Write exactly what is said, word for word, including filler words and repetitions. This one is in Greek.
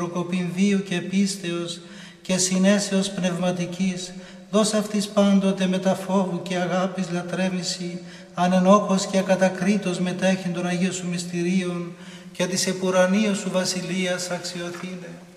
προκοπινδίου και πίστεως και συνέσεως πνευματικής, δώσ' αυτής πάντοτε μετά φόβου και αγάπης λατρεύηση, ανενόχως και ακατακρίτως μετέχει των Αγίων Σου μυστηρίων και της επουρανίου Σου βασιλείας αξιοθήνε.